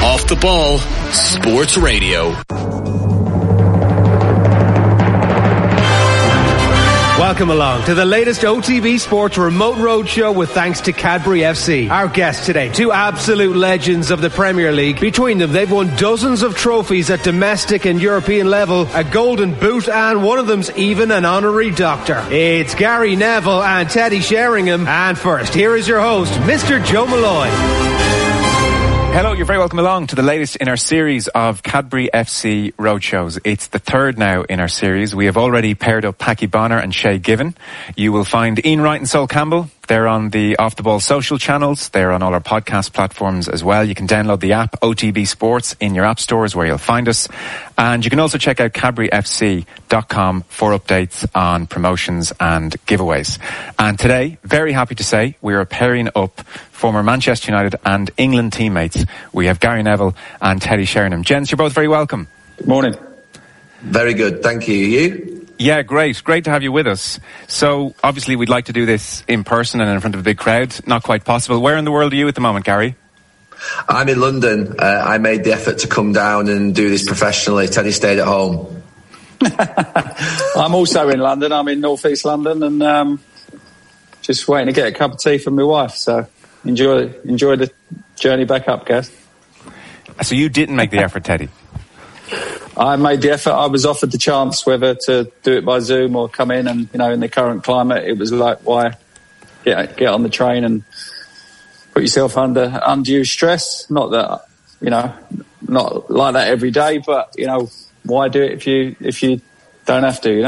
Off the Ball Sports Radio. Welcome along to the latest OTB Sports remote roadshow with thanks to Cadbury FC. Our guests today, two absolute legends of the Premier League. Between them, they've won dozens of trophies at domestic and European level, a golden boot, and one of them's even an honorary doctor. It's Gary Neville and Teddy Sheringham. And first, here is your host, Mr. Joe Malloy. Hello, you're very welcome along to the latest in our series of Cadbury FC roadshows. It's the third now in our series. We have already paired up Packy Bonner and Shay Given. You will find Ian Wright and Sol Campbell. They're on the Off the Ball social channels. They're on all our podcast platforms as well. You can download the app OTB Sports in your app stores where you'll find us. And you can also check out cadburyfc.com for updates on promotions and giveaways. And today, very happy to say, we are pairing up former Manchester United and England teammates. We have Gary Neville and Teddy Sheringham. Gents, you're both very welcome. Good morning. Very good, thank you. You? Yeah, great. Great to have you with us. So, obviously, we'd like to do this in person and in front of a big crowd. Not quite possible. Where in the world are you at the moment, Gary? I'm in London. I made the effort to come down and do this professionally. Teddy stayed at home. I'm also in London. I'm in North East London and just waiting to get a cup of tea from my wife. So, enjoy the journey back up, guys. So you didn't make the effort, Teddy? I made the effort. I was offered the chance whether to do it by Zoom or come in, and in the current climate, it was like, why get on the train and put yourself under undue stress? Not that not like that every day, but why do it if you don't have to?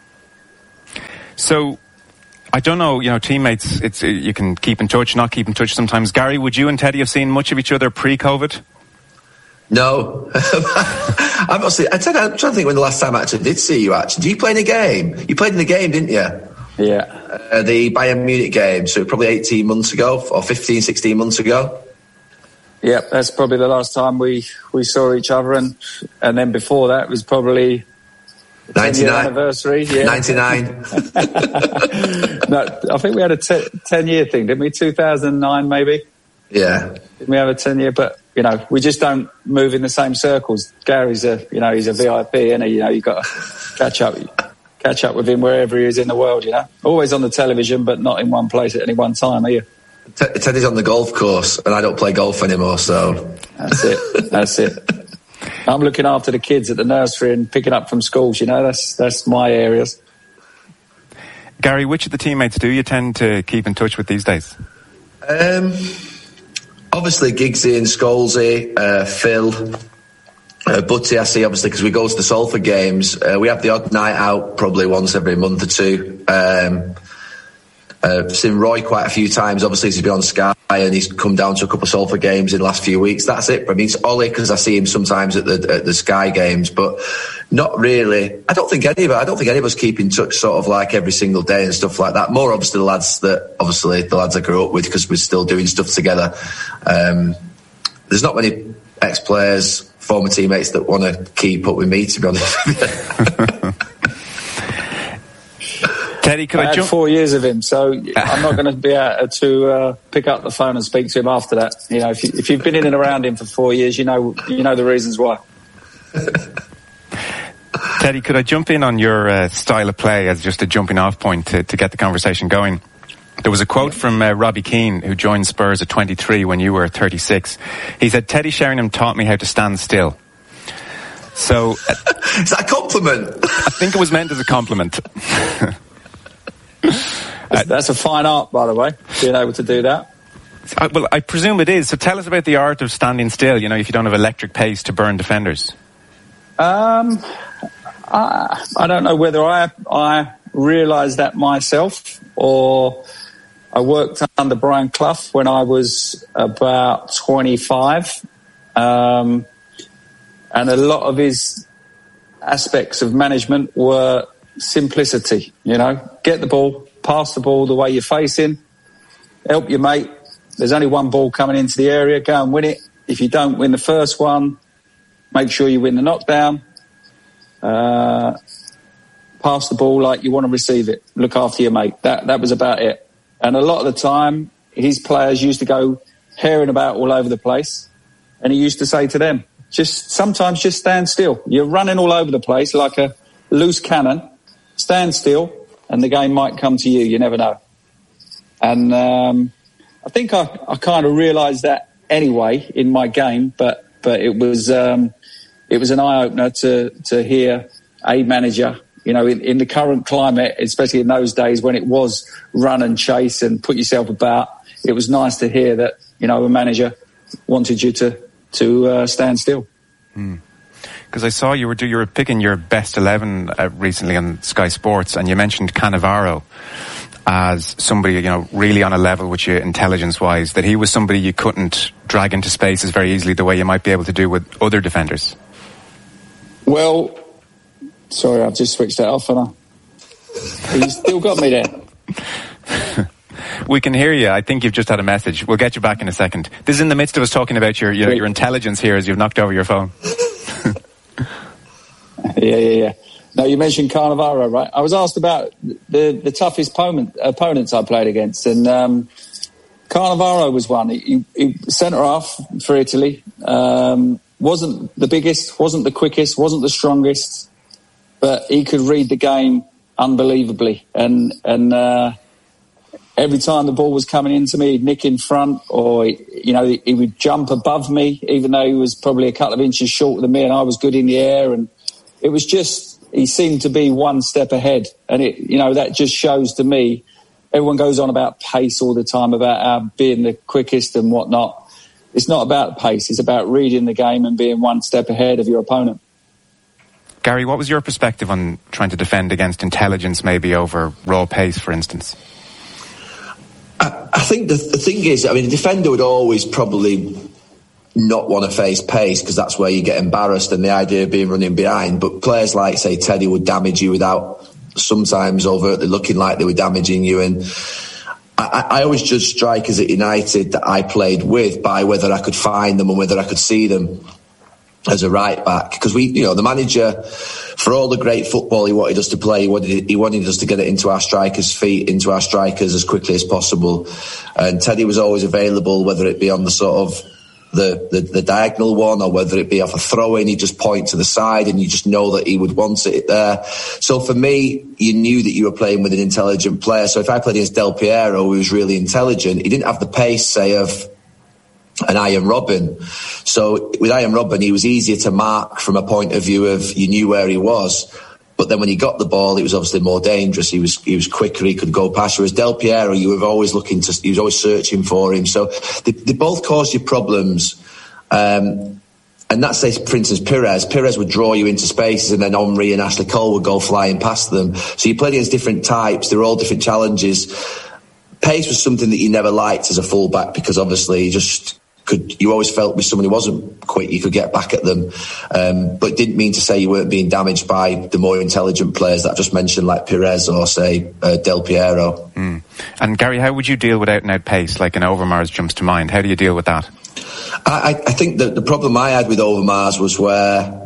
So I don't know. Teammates. It's you can keep in touch, not keep in touch sometimes. Gary, would you and Teddy have seen much of each other pre-COVID? No. I'm trying to think when the last time I actually did see you, actually. Do you play in a game? You played in the game, didn't you? Yeah. The Bayern Munich game, so probably 18 months ago, or 15, 16 months ago. Yeah, that's probably the last time we saw each other, and then before that was probably 99 anniversary. Yeah. 99. No, I think we had a 10-year thing, didn't we? 2009, maybe. Yeah. Didn't we have a 10-year? But we just don't move in the same circles. Gary's he's a VIP, and you've got to catch up with him wherever he is in the world. Always on the television, but not in one place at any one time. Are you? Teddy's on the golf course, and I don't play golf anymore. So that's it. I'm looking after the kids at the nursery and picking up from schools. That's my areas. Gary, which of the teammates do you tend to keep in touch with these days? Obviously Giggsy and Scholesy, Phil, Butty I see obviously because we go to the Salford games. We have the odd night out probably once every month or two. I've seen Roy quite a few times. Obviously he's been on Sky and he's come down to a couple of Salford games in the last few weeks. That's it. I mean, it's Ollie because I see him sometimes at the Sky games, but not really. I don't think any of us keep in touch sort of like every single day and stuff like that. More obviously the lads I grew up with because we're still doing stuff together. There's not many ex-players, former teammates that want to keep up with me, to be honest. Teddy, I had 4 years of him, so I'm not going to be able to pick up the phone and speak to him after that. If you've been in and around him for 4 years, you know the reasons why. Teddy, could I jump in on your style of play as just a jumping off point to get the conversation going? There was a quote from Robbie Keane, who joined Spurs at 23 when you were 36. He said, "Teddy Sheringham taught me how to stand still." So, is that a compliment? I think it was meant as a compliment. That's a fine art, by the way, being able to do that. Well, I presume it is. So tell us about the art of standing still, if you don't have electric pace to burn defenders. I don't know whether I realised that myself or I worked under Brian Clough when I was about 25. And a lot of his aspects of management were simplicity, get the ball, pass the ball the way you're facing, help your mate. There's only one ball coming into the area, go and win it. If you don't win the first one, make sure you win the knockdown. Pass the ball like you want to receive it. Look after your mate. That was about it. And a lot of the time, his players used to go herring about all over the place. And he used to say to them, sometimes just stand still. You're running all over the place like a loose cannon. Stand still and the game might come to you. You never know. And I think I kind of realised that anyway in my game, but it was an eye-opener to hear a manager, in the current climate, especially in those days when it was run and chase and put yourself about. It was nice to hear that, a manager wanted you to stand still. Because I saw you were picking your best 11 recently on Sky Sports, and you mentioned Cannavaro as somebody, really on a level with you intelligence-wise, that he was somebody you couldn't drag into spaces very easily the way you might be able to do with other defenders. Well, sorry, I've just switched that off, and you still got me there. We can hear you. I think you've just had a message. We'll get you back in a second. This is in the midst of us talking about your intelligence here as you've knocked over your phone. Yeah. No, you mentioned Cannavaro, right? I was asked about the toughest opponents I played against, and Cannavaro was one. He centre-half for Italy. Wasn't the biggest, wasn't the quickest, wasn't the strongest, but he could read the game unbelievably. And every time the ball was coming into me, he'd nick in front, or he would jump above me, even though he was probably a couple of inches shorter than me, and I was good in the air. And it was just, he seemed to be one step ahead, and that just shows to me. Everyone goes on about pace all the time, about being the quickest and whatnot. It's not about pace. It's about reading the game and being one step ahead of your opponent. Gary, what was your perspective on trying to defend against intelligence, maybe over raw pace, for instance? I think the thing is, the defender would always probably not want to face pace because that's where you get embarrassed, and the idea of being running behind. But players like, say, Teddy would damage you without sometimes overtly looking like they were damaging you. And I always judge strikers at United that I played with by whether I could find them and whether I could see them as a right back. Because the manager, for all the great football he wanted us to play, he wanted us to get it into our strikers' feet, into our strikers as quickly as possible. And Teddy was always available, whether it be on the sort of the diagonal one or whether it be off a throw-in. He'd just point to the side and you just know that he would want it there. So for me, you knew that you were playing with an intelligent player. So if I played against Del Piero, who was really intelligent, he didn't have the pace, say, of an Iron Robin. So with Iron Robin, he was easier to mark from a point of view of you knew where he was. But then when he got the ball, he was obviously more dangerous. He was quicker. He could go past. Whereas Del Piero, you were always he was always searching for him. So they both caused you problems. And that's, say, for instance, Pires would draw you into spaces, and then Henry and Ashley Cole would go flying past them. So you played against different types. They were all different challenges. Pace was something that you never liked as a fullback because obviously you always felt with someone who wasn't quick, you could get back at them. But it didn't mean to say you weren't being damaged by the more intelligent players that I just mentioned, like Pires or, say, Del Piero. And Gary, how would you deal with out-and-out pace, like an Overmars jumps to mind? How do you deal with that? I think that the problem I had with Overmars was where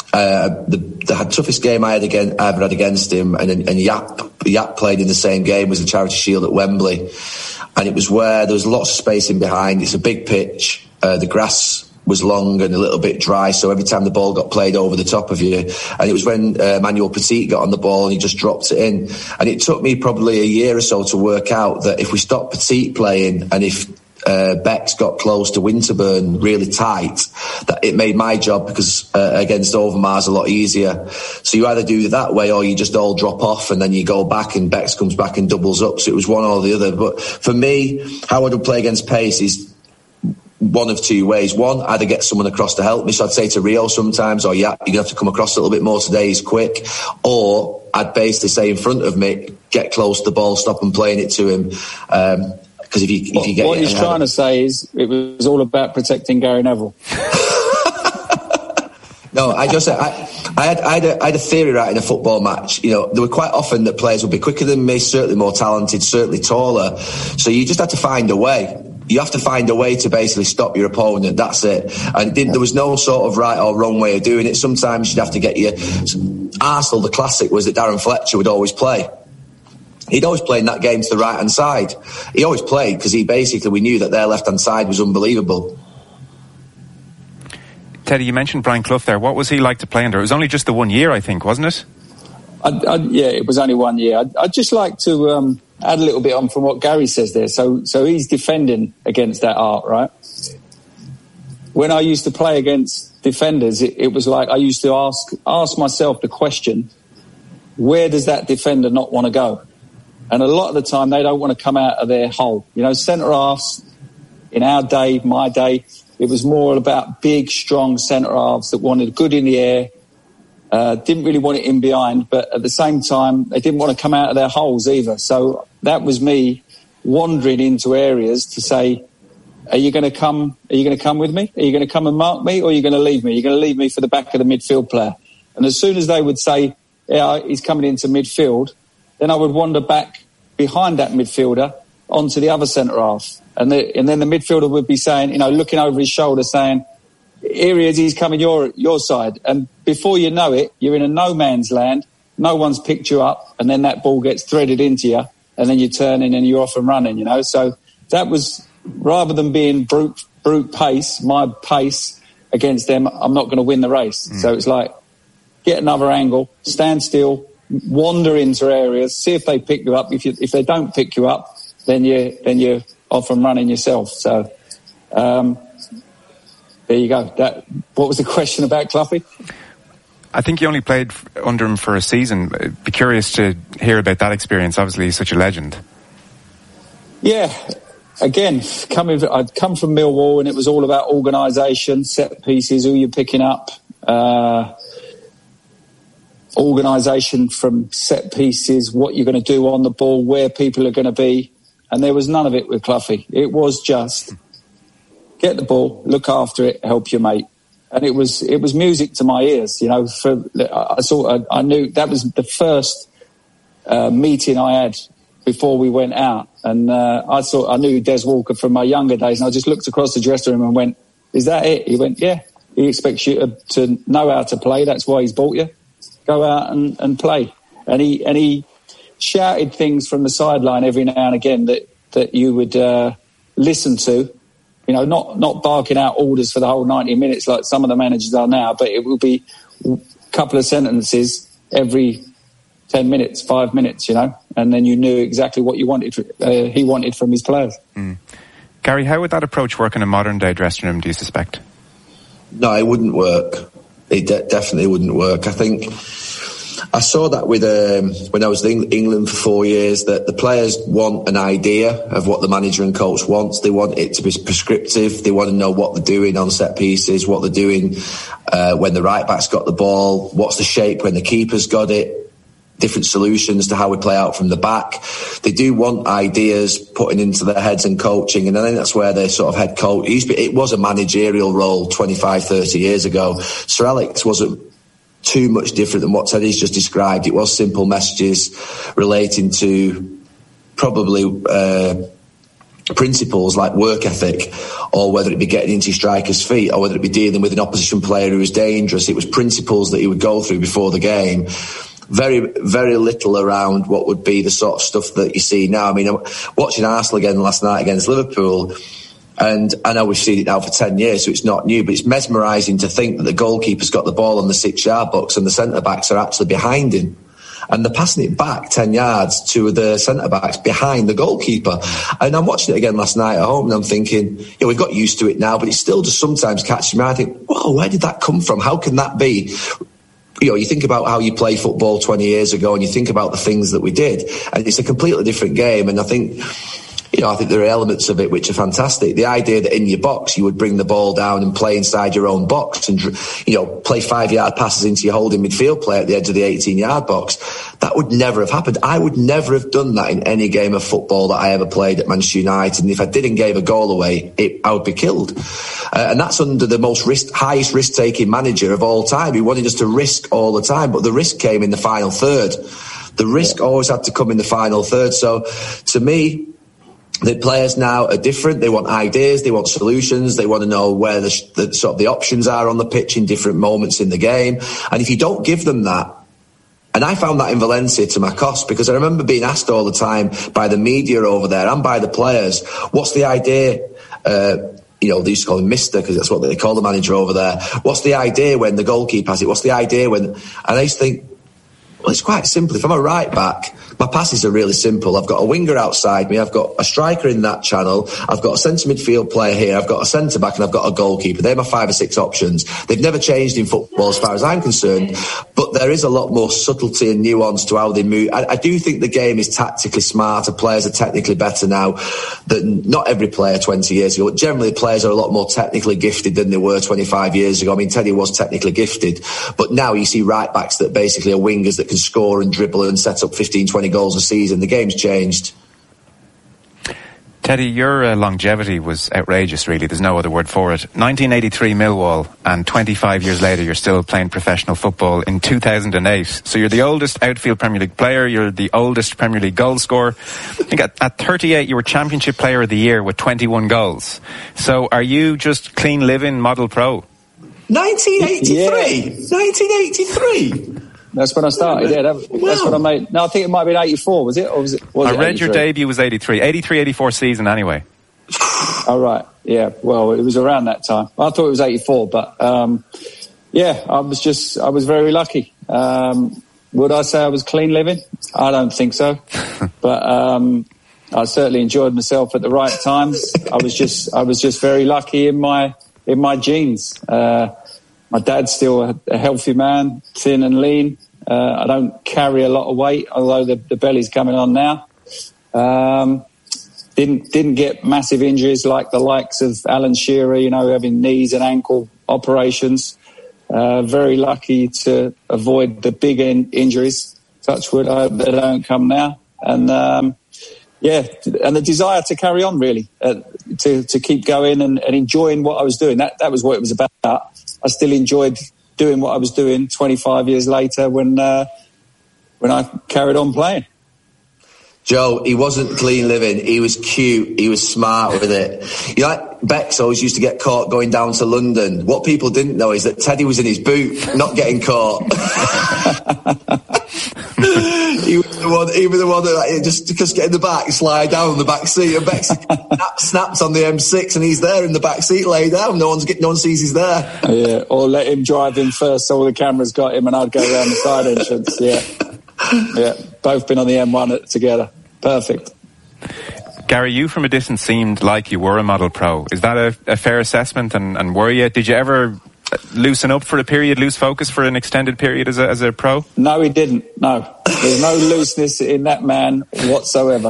the toughest game I ever had against him, and Jaap played in the same game, was the Charity Shield at Wembley. And it was where there was lots of space in behind. It's a big pitch. The grass was long and a little bit dry, so every time the ball got played over the top of you. And it was when Emmanuel Petit got on the ball and he just dropped it in. And it took me probably a year or so to work out that if we stopped Petit playing and if Bex got close to Winterburn really tight, that it made my job against Overmars a lot easier. So you either do it that way or you just all drop off and then you go back and Bex comes back and doubles up. So it was one or the other. But for me, how I would play against pace is one of two ways. One, either get someone across to help me. So I'd say to Rio sometimes, or you're going to have to come across a little bit more today, he's quick. Or I'd basically say in front of me, get close to the ball, stop and playing it to him. Because if you get what he's trying to say is it was all about protecting Gary Neville. No, I had a theory right in a football match. There were quite often that players would be quicker than me, certainly more talented, certainly taller. So you just had to find a way. You have to find a way to basically stop your opponent. That's it. And there was no sort of right or wrong way of doing it. Sometimes you'd have to get Arsenal, the classic was that Darren Fletcher would always play. He'd always play in that game to the right-hand side. He always played because we knew that their left-hand side was unbelievable. Teddy, you mentioned Brian Clough there. What was he like to play under? It was only just the 1 year, I think, wasn't it? Yeah, it was only 1 year. I'd just like to add a little bit on from what Gary says there. So he's defending against that art, right? When I used to play against defenders, it was like I used to ask myself the question, where does that defender not want to go? And a lot of the time, they don't want to come out of their hole. You know, centre-halves, in our day, my day, it was more about big, strong centre-halves that wanted good in the air, didn't really want it in behind, but at the same time, they didn't want to come out of their holes either. So that was me wandering into areas to say, are you going to come with me? Are you going to come and mark me, or are you going to leave me? You're going to leave me for the back of the midfield player. And as soon as they would say, yeah, he's coming into midfield, then I would wander back behind that midfielder onto the other centre-half. And then the midfielder would be saying, you know, looking over his shoulder saying, here he is, he's coming your side. And before you know it, you're in a no man's land, no one's picked you up, and then that ball gets threaded into you, and then you turn in and you're off and running, you know. So that was, rather than being brute pace, my pace against them, I'm not going to win the race. So it's like, get another angle, stand still, wander into areas, see if they pick you up. If they don't pick you up, then you're off and running yourself. So there you go. What was the question about Cloughie? I think you only played under him for a season. I'd be curious to hear about that experience. Obviously, he's such a legend. Yeah. Again, I'd come from Millwall, and it was all about organisation, set pieces, who you're picking up, organisation from set pieces, what you're going to do on the ball, where people are going to be. And there was none of it with Cloughie. It was just get the ball, look after it, help your mate. And it was music to my ears, you know. I knew that was the first meeting I had before we went out. And I knew Des Walker from my younger days, and I just looked across the dressing room and went, is that it? He went, yeah. He expects you to know how to play. That's why he's bought you. Go out and play. And he shouted things from the sideline every now and again that you would listen to. You know, not barking out orders for the whole 90 minutes like some of the managers are now, but it will be a couple of sentences every 10 minutes, 5 minutes, you know, and then you knew exactly what you wanted. He wanted from his players. Gary, how would that approach work in a modern day dressing room, do you suspect? No, it wouldn't work. It definitely wouldn't work. I think I saw that with when I was in England for 4 years, that the players want an idea of what the manager and coach wants. They want it to be prescriptive. They want to know what they're doing on set pieces, what they're doing when the right back's got the ball, what's the shape when the keeper's got it, different solutions to how we play out from the back. They do want ideas putting into their heads and coaching, and I think that's where their sort of head coach, it was a managerial role 25, 30 years ago. Sir Alex wasn't too much different than what Teddy's just described. It was simple messages relating to probably principles like work ethic, or whether it be getting into strikers' feet, or whether it be dealing with an opposition player who was dangerous. It was principles that he would go through before the game. Very, very little around what would be the sort of stuff that you see now. I mean, I'm watching Arsenal again last night against Liverpool, and I know we've seen it now for 10 years, so it's not new, but it's mesmerising to think that the goalkeeper's got the ball on the 6-yard box and the centre-backs are actually behind him. And they're passing it back 10 yards to the centre-backs behind the goalkeeper. And I'm watching it again last night at home, and I'm thinking, yeah, we've got used to it now, but it still just sometimes catches me. I think, whoa, where did that come from? How can that be? You know, you think about how you play football 20 years ago, and you think about the things that we did, and it's a completely different game. And I think there are elements of it which are fantastic. The idea that in your box you would bring the ball down and play inside your own box and, play 5-yard passes into your holding midfield player at the edge of the 18-yard box. That would never have happened. I would never have done that in any game of football that I ever played at Manchester United. And if I did and gave a goal away, I would be killed. And that's under the highest risk-taking manager of all time. He wanted us to risk all the time, but the risk came in the final third. The risk always had to come in the final third. So, to me, the players now are different. They want ideas, they want solutions, they want to know where the options are on the pitch in different moments in the game. And if you don't give them that, and I found that in Valencia to my cost, because I remember being asked all the time by the media over there and by the players, what's the idea they used to call him Mister because that's what they call the manager over there. What's the idea when the goalkeeper has it? What's the idea when? And I used to think, well, it's quite simple. If I'm a right back, my passes are really simple. I've got a winger outside me. I've got a striker in that channel. I've got a centre midfield player here. I've got a centre back and I've got a goalkeeper. They're my 5 or 6 options. They've never changed in football as far as I'm concerned, but there is a lot more subtlety and nuance to how they move. I do think the game is tactically smarter. Players are technically better now. Not every player 20 years ago, but generally players are a lot more technically gifted than they were 25 years ago. I mean, Teddy was technically gifted, but now you see right backs that basically are wingers that can score and dribble and set up 15, 20 goals a season. The game's changed. Teddy, your longevity was outrageous, really. There's no other word for it. 1983 Millwall, and 25 years later you're still playing professional football in 2008. So you're the oldest outfield Premier League player, you're the oldest Premier League goal scorer. I think at 38 you were Championship Player of the Year with 21 goals. So are you just clean living model pro? 1983? Yeah. 1983? That's when I started, that's when I made... No, I think it might have been 84, was it? Or was it I read 83? your debut was 83. 83-84 season anyway. Oh, right. Yeah, well, it was around that time. I thought it was 84, but, I was very lucky. Would I say I was clean living? I don't think so. But I certainly enjoyed myself at the right times. I was just very lucky in my genes. My dad's still a healthy man, thin and lean. I don't carry a lot of weight, although the belly's coming on now. Didn't get massive injuries like the likes of Alan Shearer, having knees and ankle operations. Very lucky to avoid the big injuries. Touch wood, I hope they don't come now. And and the desire to carry on, really, to keep going and enjoying what I was doing. That was what it was about. I still enjoyed doing what I was doing 25 years later when I carried on playing. Joe, he wasn't clean living. He was cute. He was smart with it. Like Bex always used to get caught going down to London. What people didn't know is that Teddy was in his boot, not getting caught. He was the one that just get in the back, slide down on the back seat, and Bex snaps on the M6, and he's there in the back seat, lay down. No one sees he's there. Yeah, or let him drive in first, so all the cameras got him, and I'd go around the side entrance. Yeah, both been on the M1 together. Perfect. Gary, you from a distance seemed like you were a model pro. Is that a fair assessment? And were you? Did you ever loosen up for a period, lose focus for an extended period as a pro? No, he didn't. No. There's no looseness in that man whatsoever.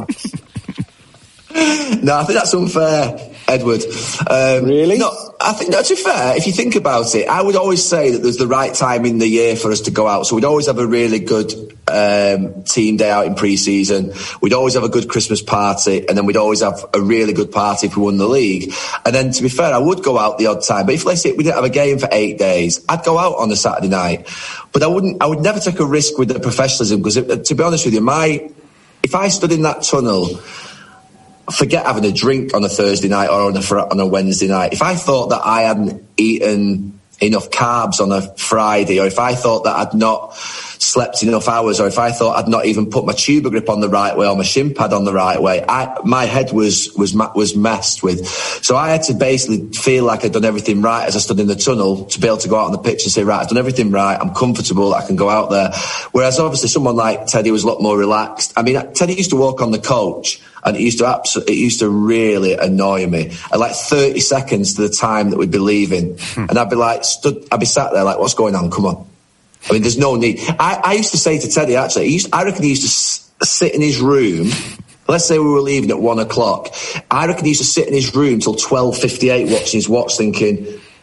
No, I think that's unfair, Edward. Really? No, I think that's fair. If you think about it, I would always say that there's the right time in the year for us to go out. So we'd always have a really good team day out in pre-season. We'd always have a good Christmas party, and then we'd always have a really good party if we won the league. And then, to be fair, I would go out the odd time. But if, let's say, we didn't have a game for 8 days, I'd go out on a Saturday night. But I would never take a risk with the professionalism, because, to be honest with you, if I stood in that tunnel, forget having a drink on a Thursday night or on a Wednesday night. If I thought that I hadn't eaten enough carbs on a Friday, or if I thought that I'd not slept enough hours, or if I thought I'd not even put my tuba grip on the right way or my shin pad on the right way, my head was messed with. So I had to basically feel like I'd done everything right as I stood in the tunnel to be able to go out on the pitch and say, right, I've done everything right, I'm comfortable, I can go out there. Whereas obviously someone like Teddy was a lot more relaxed. I mean, Teddy used to walk on the coach, and it used to really annoy me. At like 30 seconds to the time that we'd be leaving, and I'd be sat there like, what's going on? Come on. I mean, there's no need. I used to say to Teddy, actually, I reckon he used to sit in his room. Let's say we were leaving at 1 o'clock. I reckon he used to sit in his room till 12:58 watching his watch, thinking,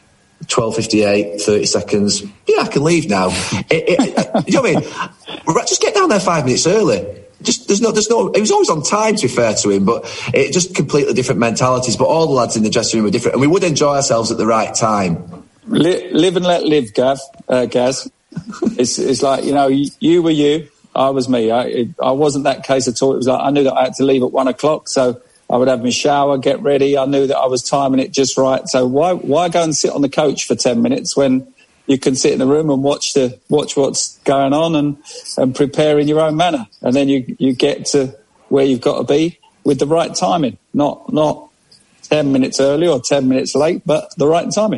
12:58, 30 seconds. Yeah, I can leave now. You know what I mean? Just get down there 5 minutes early. There's no. He was always on time, to be fair to him, but it just completely different mentalities. But all the lads in the dressing room were different, and we would enjoy ourselves at the right time. Live and let live, Gaz. It's like, you were you, I was me. I wasn't that case at all. It was like I knew that I had to leave at 1 o'clock, so I would have my shower, get ready. I knew that I was timing it just right. So why go and sit on the coach for 10 minutes when you can sit in the room and watch what's going on and prepare in your own manner, and then you get to where you've got to be with the right timing, not 10 minutes early or 10 minutes late, but the right timing.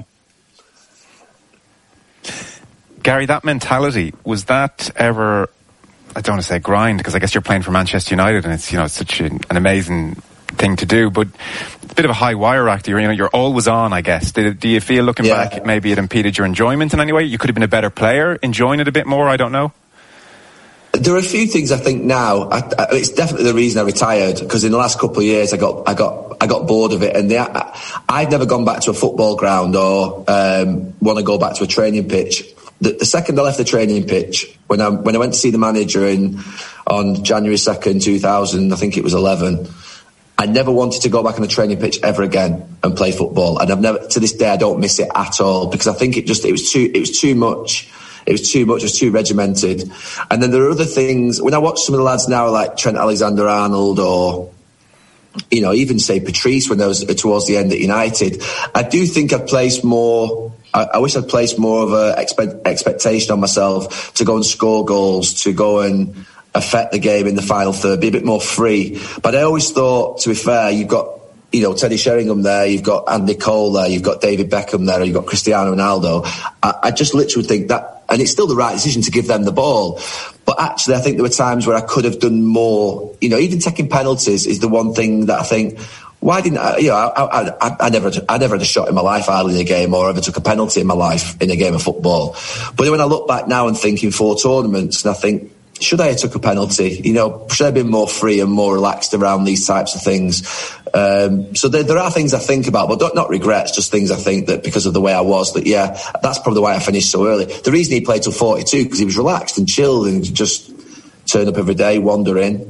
Gary, that mentality, was that ever, I don't want to say grind, because I guess you're playing for Manchester United and it's, such an amazing thing to do, but it's a bit of a high wire act. You're always on, I guess. Do you feel, looking back, maybe it impeded your enjoyment in any way? You could have been a better player, enjoying it a bit more, I don't know. There are a few things I think now. It's definitely the reason I retired, because in the last couple of years I got bored of it, and I'd never gone back to a football ground or want to go back to a training pitch. The second I left the training pitch, when I went to see the manager on January 2nd, 2000, I think it was 11. I never wanted to go back on a training pitch ever again and play football, and I've never, to this day, I don't miss it at all, because I think it was too much. It was too regimented. And then there are other things. When I watch some of the lads now, like Trent Alexander-Arnold, or even say Patrice, when I was towards the end at United, I do think I've placed more. I wish I'd placed more of a expectation on myself to go and score goals, to go and affect the game in the final third, be a bit more free. But I always thought, to be fair, you've got Teddy Sheringham there, you've got Andy Cole there, you've got David Beckham there, you've got Cristiano Ronaldo. I just literally think that, and it's still the right decision to give them the ball. But actually, I think there were times where I could have done more. Even taking penalties is the one thing that I think, why didn't I? I never had a shot in my life hardly in a game, or ever took a penalty in my life in a game of football. But when I look back now and think in 4 tournaments, and I think, should I have took a penalty? Should I have been more free and more relaxed around these types of things? So there are things I think about, but not regrets, just things I think that because of the way I was, that's probably why I finished so early. The reason he played till 42, because he was relaxed and chilled and just turn up every day, wander in,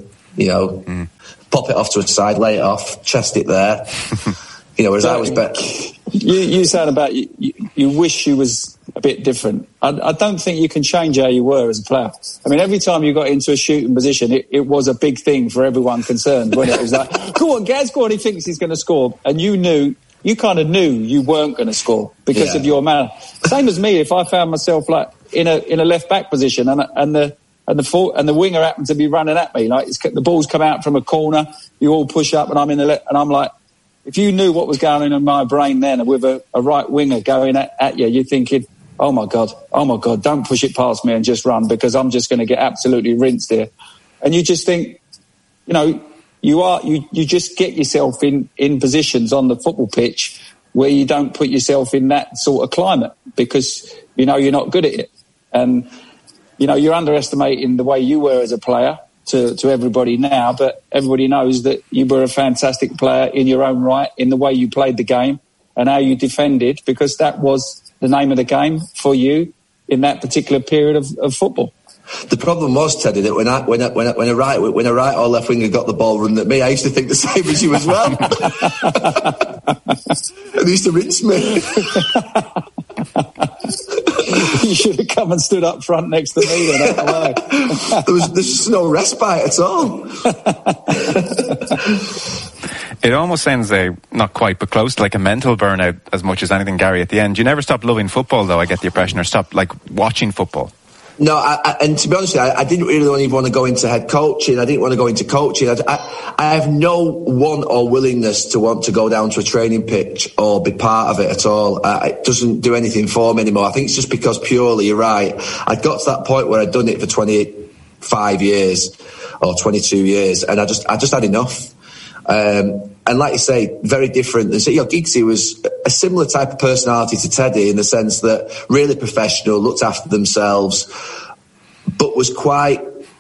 pop it off to a side, lay it off, chest it there. Whereas I was better. You said about you wish you was a bit different. I don't think you can change how you were as a player. I mean, every time you got into a shooting position, it was a big thing for everyone concerned, wasn't it? It was like, go on, Gaz, go on, he thinks he's going to score. And you kind of knew you weren't going to score because of your manner. Same as me, if I found myself like in a left back position and the winger happened to be running at me, like the ball's come out from a corner, you all push up and I'm in the left, and I'm like, if you knew what was going on in my brain then with a right winger going at you, you're thinking, oh my God, don't push it past me and just run, because I'm just going to get absolutely rinsed here. And you just think, you just get yourself in positions on the football pitch where you don't put yourself in that sort of climate, because you're not good at it. And you're underestimating the way you were as a player to everybody now, but everybody knows that you were a fantastic player in your own right, in the way you played the game and how you defended, because that was the name of the game for you in that particular period of football. The problem was, Teddy, that when a right or left winger got the ball running at me, I used to think the same as you as well. And he used to rinse me. You should have come and stood up front next to me then. There's just no respite at all. It almost sounds not quite, but close to like a mental burnout as much as anything, Gary, at the end. You never stopped loving football, though, I get the impression, or stopped watching football. No, and to be honest with you, I didn't really even want to go into head coaching. I didn't want to go into coaching. I have no want or willingness to want to go down to a training pitch or be part of it at all. It doesn't do anything for me anymore. I think it's just because purely, you're right, I'd got to that point where I'd done it for 25 years or 22 years, and I just had enough. And like you say, very different. And so, Giggsy was a similar type of personality to Teddy, in the sense that really professional, looked after themselves, but was quite,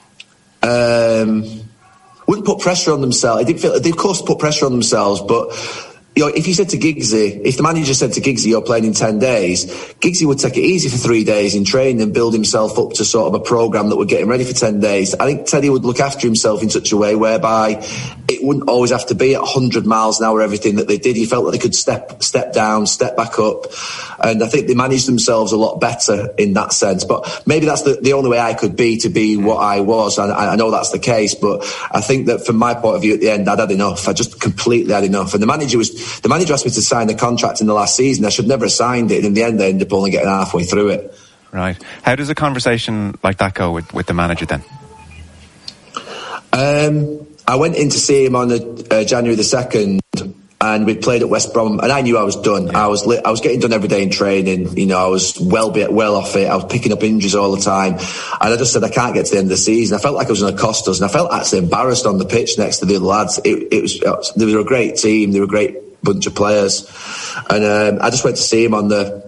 wouldn't put pressure on themselves. They of course put pressure on themselves, but if you said to Giggsy, if the manager said to Giggsy, you're playing in 10 days, Giggsy would take it easy for 3 days in training and build himself up to sort of a programme that would get him ready for 10 days. I think Teddy would look after himself in such a way whereby it wouldn't always have to be at 100 miles an hour everything that they did. He felt that they could step down, step back up. And I think they managed themselves a lot better in that sense. But maybe that's the only way I could be to be what I was. And I know that's the case. But I think that from my point of view at the end, I'd had enough. I just completely had enough. And the manager asked me to sign the contract in the last season. I should never have signed it. And in the end, I ended up only getting halfway through it. Right. How does a conversation like that go with the manager then? I went in to see him on January the 2nd, and we played at West Brom, and I knew I was done. I was getting done every day in training. You know, I was well off it. I was picking up injuries all the time, and I just said I can't get to the end of the season. I felt like I was going to cost us, and I felt actually embarrassed on the pitch next to the other lads. They were a great team. They were a great bunch of players, and I just went to see him on the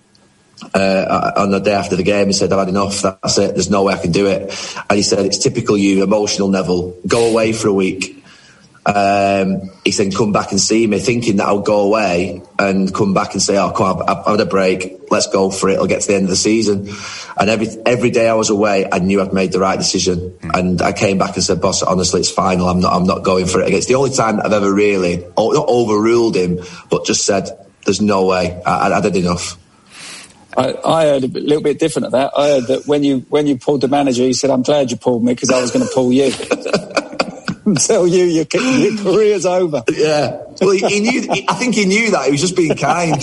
day after the game. He said, I've had enough, that's it, there's no way I can do it. And he said, it's typical you, emotional, Neville, go away for a week. He said, come back and see me, thinking that I'll go away and come back and say, oh, come on, I've had a break, let's go for it, I'll get to the end of the season. And every day I was away, I knew I'd made the right decision. And I came back and said, boss, honestly, it's final, I'm not going for it again. It's the only time that I've ever really, not overruled him, but just said, there's no way, I'd had enough. I heard a little bit different of that. I heard that when you pulled the manager, he said, I'm glad you pulled me because I was going to pull you. Tell you your career's over. Yeah. Well, he knew. I think he knew that. He was just being kind.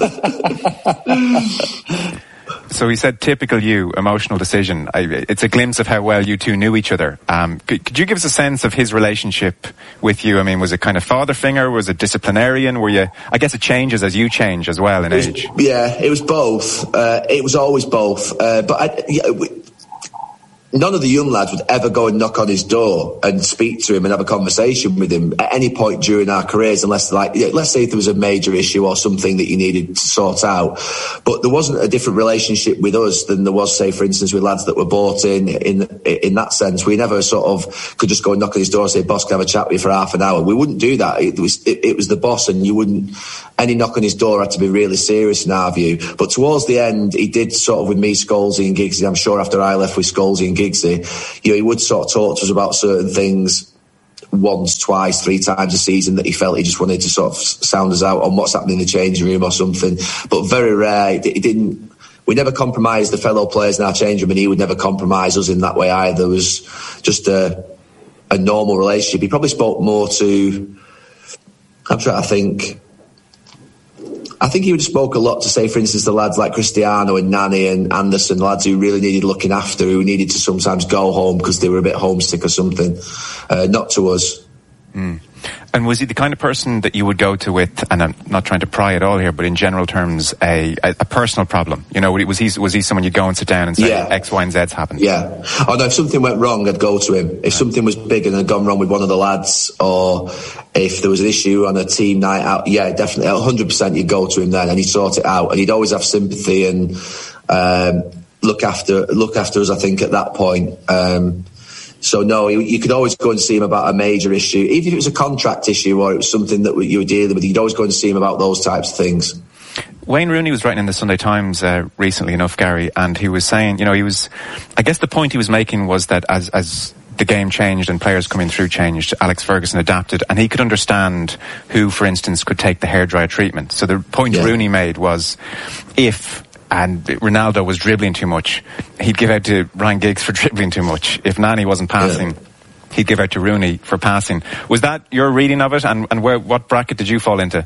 So he said, typical you, emotional decision. It's a glimpse of how well you two knew each other. Could you give us a sense of his relationship with you? I mean, was it kind of father figure? Was it disciplinarian? Were you, I guess it changes as you change as well in age. Yeah, it was both. It was always both. None of the young lads would ever go and knock on his door and speak to him and have a conversation with him at any point during our careers, unless, let's say if there was a major issue or something that you needed to sort out. But there wasn't a different relationship with us than there was, say, for instance, with lads that were bought in that sense. We never sort of could just go and knock on his door and say, boss, can I have a chat with you for half an hour? We wouldn't do that. It was the boss, and you wouldn't, any knock on his door had to be really serious in our view. But towards the end, he did sort of with me, Scholesy and Giggsy. I'm sure after I left with Scholesy and Giggsy, you know, he would sort of talk to us about certain things once, twice, 3 times a season that he felt he just wanted to sort of sound us out on what's happening in the changing room or something. But very rare. We never compromised the fellow players in our changing room, and he would never compromise us in that way either. It was just a normal relationship. He probably spoke more to, I'm trying to think. I think he would have spoke a lot to, say, for instance, the lads like Cristiano and Nani and Anderson, lads who really needed looking after, who needed to sometimes go home because they were a bit homesick or something. Not to us. Mm. And was he the kind of person that you would go to with, and I'm not trying to pry at all here, but in general terms, a personal problem? You know, was he someone you'd go and sit down and say, yeah, X, Y, and Z's happened? Yeah. Oh no, if something went wrong, I'd go to him. If something was big and had gone wrong with one of the lads, or if there was an issue on a team night out, yeah, definitely, 100% you'd go to him then, and he'd sort it out, and he'd always have sympathy and look after us, I think, at that point. So no, you could always go and see him about a major issue, even if it was a contract issue or it was something that you were dealing with. You'd always go and see him about those types of things. Wayne Rooney was writing in the Sunday Times recently enough, Gary, and he was saying, you know, I guess the point he was making was that as the game changed and players coming through changed, Alex Ferguson adapted, and he could understand who, for instance, could take the hairdryer treatment. So the point Rooney made was, if Ronaldo was dribbling too much, he'd give out to Ryan Giggs for dribbling too much. If Nani wasn't passing, he'd give out to Rooney for passing. Was that your reading of it, and what bracket did you fall into?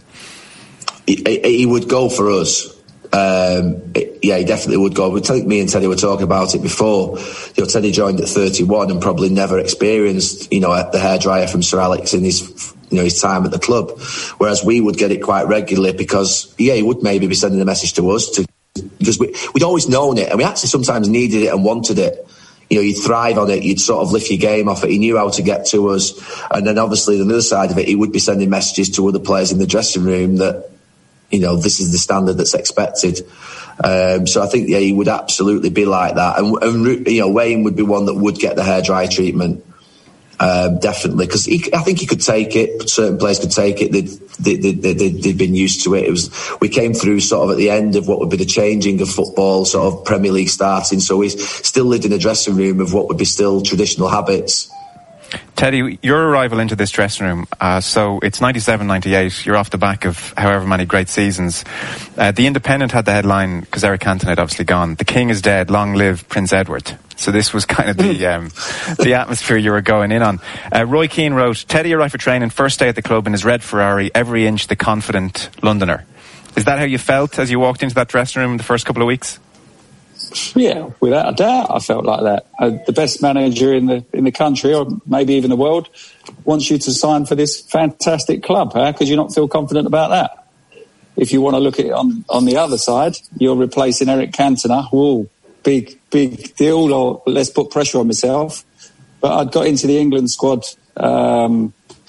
He would go for us. Yeah, he definitely would go. Me and Teddy were talking about it before. You know, Teddy joined at 31 and probably never experienced, you know, the hairdryer from Sir Alex in his time at the club. Whereas we would get it quite regularly because, he would maybe be sending a message to us because we'd always known it, and we actually sometimes needed it and wanted it. You know, you'd thrive on it, you'd sort of lift your game off it. He knew how to get to us. And then obviously on the other side of it, he would be sending messages to other players in the dressing room that, you know, this is the standard that's expected. So I think, he would absolutely be like that. And you know, Wayne would be one that would get the hairdryer treatment. Definitely, because I think he could take it. Certain players could take it. They'd been used to it. We came through sort of at the end of what would be the changing of football, sort of Premier League starting. So we still lived in a dressing room of what would be still traditional habits. Teddy, your arrival into this dressing room, so it's 97-98, you're off the back of however many great seasons. The Independent had the headline, because Eric Cantona had obviously gone, "The King is dead, long live Prince Edward." So this was kind of the atmosphere you were going in on. Roy Keane wrote, "Teddy arrived for training, first day at the club in his red Ferrari, every inch the confident Londoner." Is that how you felt as you walked into that dressing room in the first couple of weeks? Yeah, without a doubt, I felt like that. The best manager in the country, or maybe even the world, wants you to sign for this fantastic club. How could you not feel confident about that? If you want to look at it on the other side, you're replacing Eric Cantona. Whoa, big deal, or let's put pressure on myself. But I'd got into the England squad, kind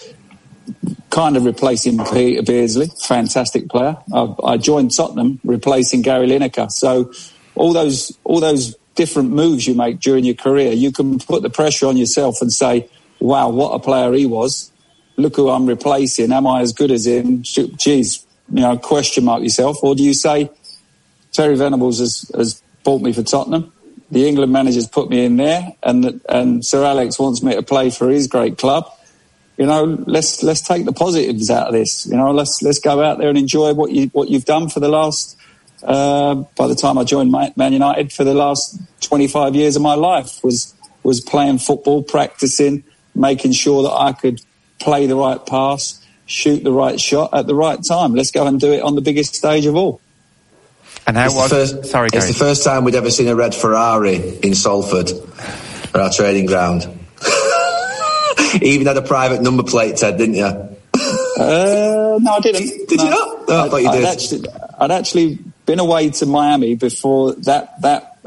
of replacing Peter Beardsley, fantastic player. I joined Tottenham, replacing Gary Lineker. So all those different moves you make during your career, you can put the pressure on yourself and say, wow, what a player he was. Look who I'm replacing. Am I as good as him? Geez, question mark yourself. Or do you say, Terry Venables has bought me for Tottenham. The England manager's put me in there, and Sir Alex wants me to play for his great club. Let's take the positives out of this. Let's go out there and enjoy what you've done for the last. By the time I joined Man United, for the last 25 years of my life was playing football, practicing, making sure that I could play the right pass, shoot the right shot at the right time. Let's go and do it on the biggest stage of all. And how was? Sorry, Gary. It's the first time we'd ever seen a red Ferrari in Salford, at our training ground. You even had a private number plate, Ted, didn't you? No, I didn't. Did you not? Oh, I thought you did. I'd actually been away to Miami before that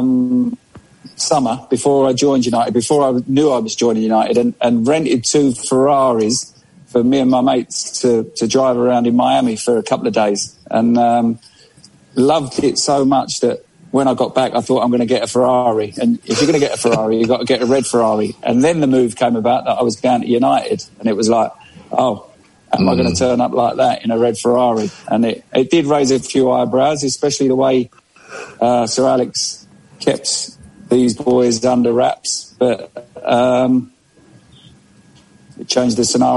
summer, before I joined United, before I knew I was joining United, and rented 2 Ferraris for me and my mates to drive around in Miami for a couple of days. And loved it so much that when I got back, I thought, I'm going to get a Ferrari. And if you're going to get a Ferrari, you've got to get a red Ferrari. And then the move came about that I was going to United. And it was like, oh, am I going to turn up like that in a red Ferrari? And it did raise a few eyebrows, especially the way Sir Alex kept these boys under wraps. But it changed the scenario.